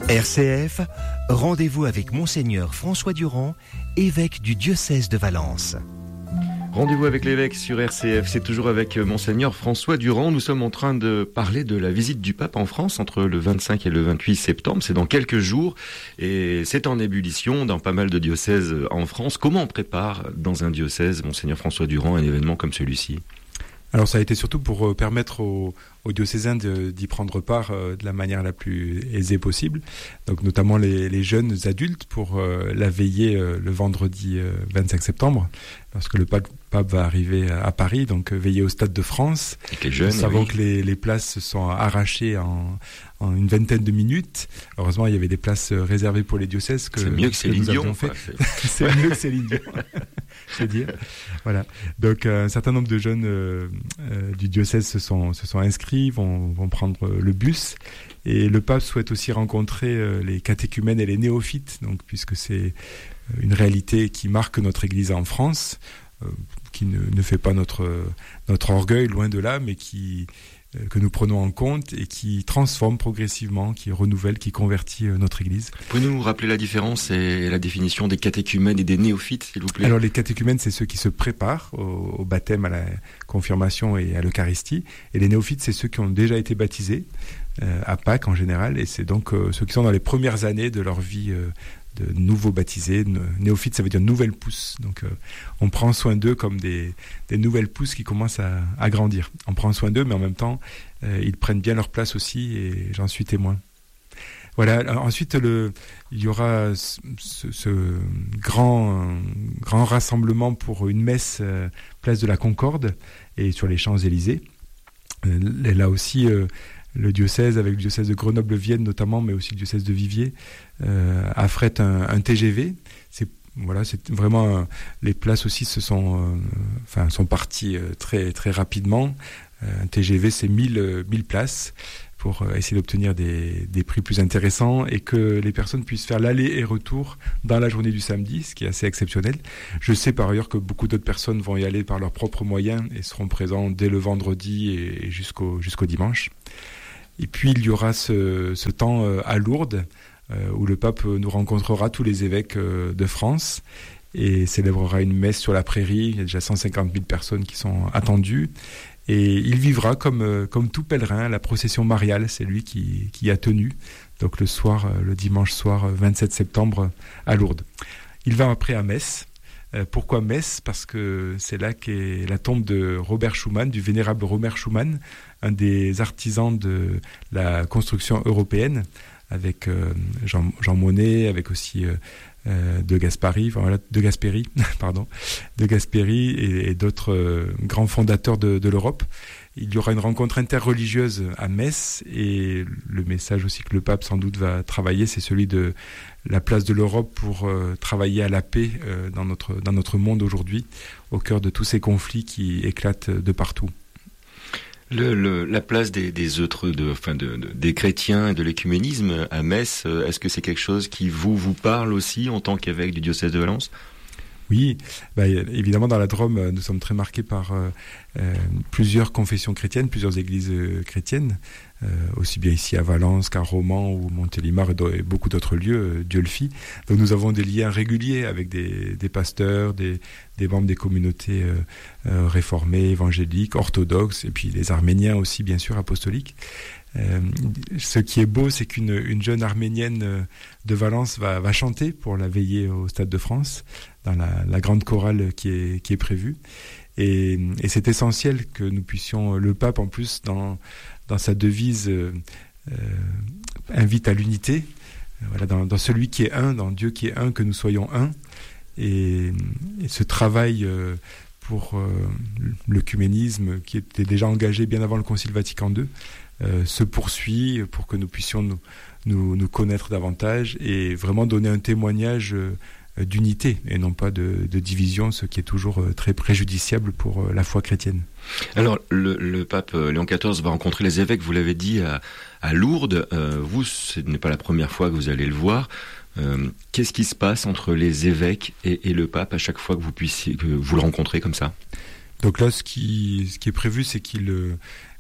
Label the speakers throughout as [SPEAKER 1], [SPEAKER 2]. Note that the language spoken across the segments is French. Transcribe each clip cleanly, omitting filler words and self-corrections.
[SPEAKER 1] RCF, rendez-vous avec Monseigneur François Durand, évêque du diocèse de Valence.
[SPEAKER 2] Rendez-vous avec l'évêque sur RCF, c'est toujours avec Monseigneur François Durand. Nous sommes en train de parler de la visite du pape en France entre le 25 et le 28 septembre. C'est dans quelques jours et c'est en ébullition dans pas mal de diocèses en France. Comment on prépare dans un diocèse, Monseigneur François Durand, un événement comme celui-ci ?
[SPEAKER 3] Alors ça a été surtout pour permettre aux diocésains d'y prendre part de la manière la plus aisée possible. Donc notamment les jeunes adultes pour la veillée le vendredi 25 septembre, lorsque le pape va arriver à Paris, donc veiller au Stade de France.
[SPEAKER 2] Avec les jeunes,
[SPEAKER 3] nous savons
[SPEAKER 2] oui.
[SPEAKER 3] que les places se sont arrachées en une vingtaine de minutes. Heureusement, il y avait des places réservées pour les diocèses.
[SPEAKER 2] C'est mieux que Céline Dion.
[SPEAKER 3] C'est mieux que Céline Dion. Je veux dire. Voilà. Donc un certain nombre de jeunes du diocèse se sont inscrits, vont prendre le bus. Et le pape souhaite aussi rencontrer les catéchumènes et les néophytes, donc puisque c'est une réalité qui marque notre Église en France, qui ne fait pas notre orgueil, loin de là, mais que nous prenons en compte et qui transforme progressivement, qui renouvelle, qui convertit notre Église.
[SPEAKER 2] Pouvez-vous nous rappeler la différence et la définition des catéchumènes et des néophytes, s'il vous plaît ?
[SPEAKER 3] Alors les catéchumènes, c'est ceux qui se préparent au baptême, à la confirmation et à l'Eucharistie. Et les néophytes, c'est ceux qui ont déjà été baptisés, à Pâques en général. Et c'est donc ceux qui sont dans les premières années de leur vie de nouveaux baptisés. Néophytes, ça veut dire nouvelles pousses. Donc on prend soin d'eux comme des nouvelles pousses qui commencent à grandir. On prend soin d'eux, mais en même temps, ils prennent bien leur place aussi, et j'en suis témoin. Voilà. Ensuite, il y aura ce grand rassemblement pour une messe place de la Concorde et sur les Champs-Élysées. Là aussi, le diocèse, avec le diocèse de Grenoble-Vienne notamment, mais aussi le diocèse de Viviers, affrète un TGV. C'est vraiment les places aussi sont parties très très rapidement. Un TGV, c'est 1000 places pour essayer d'obtenir des prix plus intéressants et que les personnes puissent faire l'aller et retour dans la journée du samedi, ce qui est assez exceptionnel. Je sais par ailleurs que beaucoup d'autres personnes vont y aller par leurs propres moyens et seront présents dès le vendredi et jusqu'au dimanche. Et puis il y aura ce temps à Lourdes où le pape nous rencontrera tous les évêques de France et célébrera une messe sur la prairie. Il y a déjà 150 000 personnes qui sont attendues. Et il vivra comme tout pèlerin la procession mariale, c'est lui qui a tenu, donc le dimanche soir 27 septembre à Lourdes. Il va après à Metz. Pourquoi Metz ? Parce que c'est là qu'est la tombe de Robert Schuman, du vénérable Robert Schuman, un des artisans de la construction européenne, avec Jean Monnet, avec aussi de Gasperi et d'autres grands fondateurs de l'Europe. Il y aura une rencontre interreligieuse à Metz et le message aussi que le pape sans doute va travailler, c'est celui de la place de l'Europe pour travailler à la paix dans notre monde aujourd'hui, au cœur de tous ces conflits qui éclatent de partout.
[SPEAKER 2] La place des autres, des chrétiens et de l'écuménisme à Metz, est-ce que c'est quelque chose qui vous parle aussi en tant qu'évêque du diocèse de Valence ?
[SPEAKER 3] Oui, évidemment dans la Drôme, nous sommes très marqués par plusieurs confessions chrétiennes, plusieurs églises chrétiennes, aussi bien ici à Valence qu'à Romans ou Montélimar et beaucoup d'autres lieux, Dieu le fit. Donc nous avons des liens réguliers avec des pasteurs, des membres des communautés réformées, évangéliques, orthodoxes, et puis les Arméniens aussi, bien sûr, apostoliques. Ce qui est beau, c'est qu'une jeune Arménienne de Valence va chanter pour la veillée au Stade de France, dans la grande chorale qui est prévue. Et c'est essentiel que nous puissions, le pape en plus, dans sa devise, invite à l'unité, voilà, dans celui qui est un, dans Dieu qui est un, que nous soyons un. Et ce travail pour l'œcuménisme, qui était déjà engagé bien avant le Concile Vatican II, se poursuit pour que nous puissions nous connaître davantage et vraiment donner un témoignage d'unité et non pas de division, ce qui est toujours très préjudiciable pour la foi chrétienne.
[SPEAKER 2] Alors, le pape Léon XIV va rencontrer les évêques, vous l'avez dit, à Lourdes. Vous, ce n'est pas la première fois que vous allez le voir. Qu'est-ce qui se passe entre les évêques et le pape à chaque fois que vous le rencontrez comme ça ?
[SPEAKER 3] Donc là, ce qui est prévu, c'est qu'il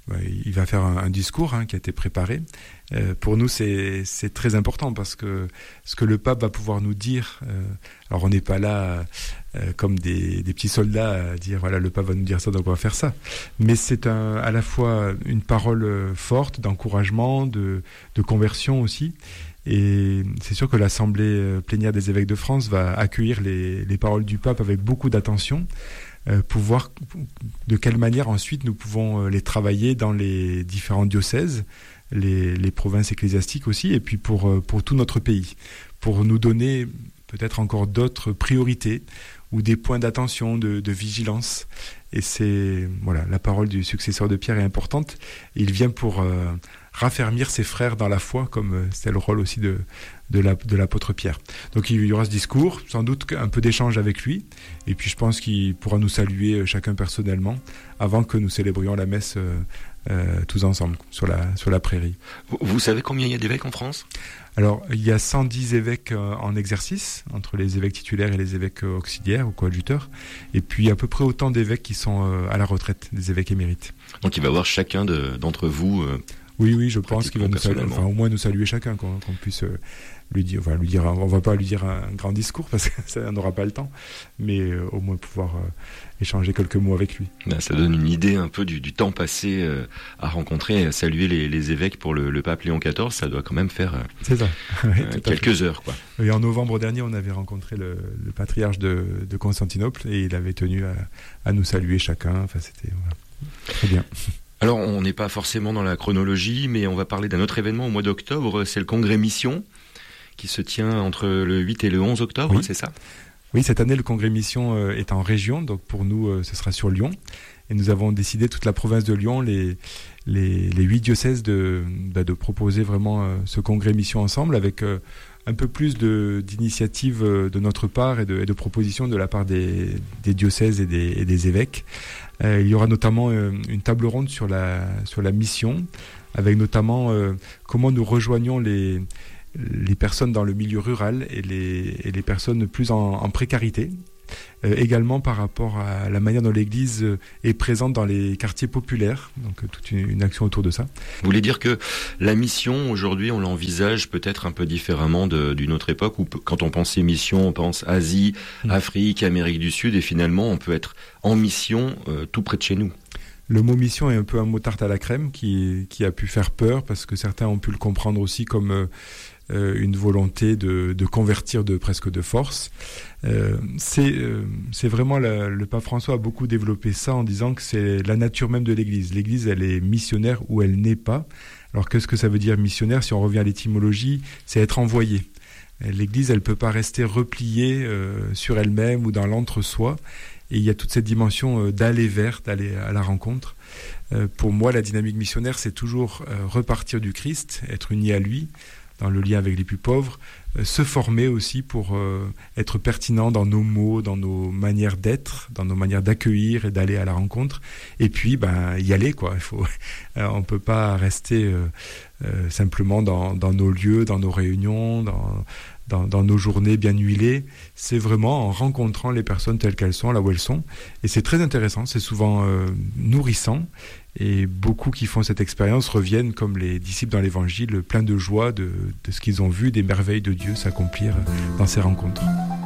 [SPEAKER 3] il va faire un discours qui a été préparé. Pour nous, c'est très important parce que ce que le pape va pouvoir nous dire, alors on n'est pas là comme des petits soldats à dire voilà, le pape va nous dire ça, donc on va faire ça. Mais c'est à la fois une parole forte d'encouragement, de conversion aussi. Et c'est sûr que l'Assemblée plénière des évêques de France va accueillir les paroles du pape avec beaucoup d'attention, pour voir de quelle manière ensuite nous pouvons les travailler dans les différents diocèses, les provinces ecclésiastiques aussi, et puis pour tout notre pays, pour nous donner peut-être encore d'autres priorités ou des points d'attention, de vigilance. Et voilà, la parole du successeur de Pierre est importante. Il vient pour raffermir ses frères dans la foi, comme c'était le rôle aussi de l'apôtre Pierre. Donc il y aura ce discours, sans doute un peu d'échange avec lui, et puis je pense qu'il pourra nous saluer chacun personnellement avant que nous célébrions la messe tous ensemble sur la prairie.
[SPEAKER 2] Vous savez combien il y a d'évêques en France ?
[SPEAKER 3] Alors, il y a 110 évêques en exercice, entre les évêques titulaires et les évêques auxiliaires ou coadjuteurs, et puis à peu près autant d'évêques qui sont à la retraite, des évêques émérites.
[SPEAKER 2] Donc il va voir chacun d'entre vous.
[SPEAKER 3] Oui, je pense qu'il va nous saluer, au moins nous saluer chacun, qu'on puisse lui dire, on va pas lui dire un grand discours parce que ça n'aura pas le temps, mais au moins pouvoir échanger quelques mots avec lui.
[SPEAKER 2] Ça donne une idée un peu du temps passé à rencontrer et à saluer les évêques pour le pape Léon XIV. Ça doit quand même faire
[SPEAKER 3] c'est ça.
[SPEAKER 2] quelques heures, quoi.
[SPEAKER 3] Et en novembre dernier, on avait rencontré le patriarche de Constantinople et il avait tenu à nous saluer chacun. Enfin, c'était très bien.
[SPEAKER 2] Alors, on n'est pas forcément dans la chronologie, mais on va parler d'un autre événement au mois d'octobre. C'est le Congrès Mission qui se tient entre le 8 et le 11 octobre,
[SPEAKER 3] oui.
[SPEAKER 2] C'est ça ?
[SPEAKER 3] Oui, cette année, le Congrès Mission est en région, donc pour nous, ce sera sur Lyon. Et nous avons décidé, toute la province de Lyon, les 8 diocèses, de proposer vraiment ce Congrès Mission ensemble, avec un peu plus d'initiatives de notre part et de propositions de la part des diocèses et des évêques. Il y aura notamment une table ronde sur la mission, avec notamment comment nous rejoignons les personnes dans le milieu rural et les personnes plus en précarité. Également par rapport à la manière dont l'Église est présente dans les quartiers populaires, donc toute une action autour de ça.
[SPEAKER 2] Vous voulez dire que la mission, aujourd'hui, on l'envisage peut-être un peu différemment d'une autre époque, où quand on pense mission, on pense Asie, Afrique, Amérique du Sud, et finalement on peut être en mission tout près de chez nous.
[SPEAKER 3] Le mot mission est un peu un mot tarte à la crème qui a pu faire peur, parce que certains ont pu le comprendre aussi comme une volonté de convertir presque de force. C'est vraiment le pape François a beaucoup développé ça en disant que c'est la nature même de l'Église. L'Église, elle est missionnaire ou elle n'est pas. Alors qu'est-ce que ça veut dire missionnaire ? Si on revient à l'étymologie, c'est être envoyé. L'Église, elle peut pas rester repliée sur elle-même ou dans l'entre-soi. Et il y a toute cette dimension d'aller à la rencontre. Pour moi, la dynamique missionnaire, c'est toujours repartir du Christ, être uni à lui, dans le lien avec les plus pauvres, se former aussi pour être pertinent dans nos mots, dans nos manières d'être, dans nos manières d'accueillir et d'aller à la rencontre. Et puis, y aller, quoi. On peut pas rester simplement dans nos lieux, dans nos réunions, dans nos journées bien huilées. C'est vraiment en rencontrant les personnes telles qu'elles sont, là où elles sont. Et c'est très intéressant, c'est souvent nourrissant. Et beaucoup qui font cette expérience reviennent comme les disciples dans l'Évangile, pleins de joie de ce qu'ils ont vu, des merveilles de Dieu s'accomplir dans ces rencontres.